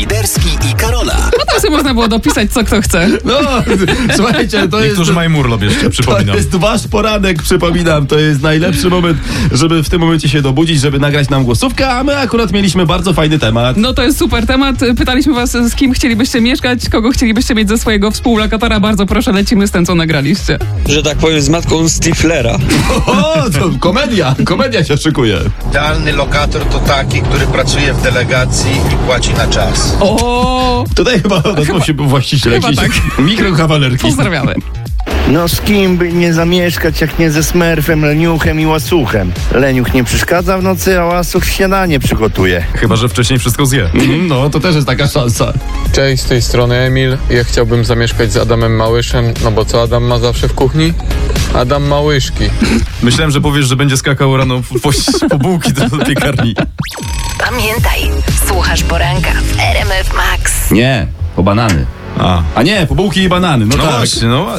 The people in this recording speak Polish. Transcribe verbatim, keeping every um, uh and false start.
Świderski i Karola. No tam sobie można było dopisać, co kto chce. No, słuchajcie, to jest... Niektórzy mają urlop jeszcze, przypominam. To jest wasz poranek, przypominam. To jest najlepszy moment, żeby w tym momencie się dobudzić, żeby nagrać nam głosówkę, a my akurat mieliśmy bardzo fajny temat. No to jest super temat. Pytaliśmy was, z kim chcielibyście mieszkać, kogo chcielibyście mieć ze swojego współlokatora. Bardzo proszę, lecimy z tym, co nagraliście. Że tak powiem, z matką Stiflera. O, to komedia, komedia się szykuje. Idealny lokator to taki, który pracuje w delegacji i płaci na czas. O, Tutaj chyba odezwał się właściciel chyba jakiejś tak. mikrokawalerki. pozdrawiamy. No z kim by nie zamieszkać, jak nie ze Smurfem, Leniuchem i Łasuchem. Leniuch nie przeszkadza w nocy, a Łasuch śniadanie przygotuje. Chyba że wcześniej wszystko zje. Mm, No, to też jest taka szansa. Cześć, z tej strony Emil. Ja chciałbym zamieszkać z Adamem Małyszem, no bo co Adam ma zawsze w kuchni? Adam ma łyżki. Myślałem, że powiesz, że będzie skakał rano po, po, po bułki do piekarni. Pamiętaj, słuchasz poranka w R M F Max. Nie, po banany. A, A nie, po bułki i banany. No, no tak. właśnie, no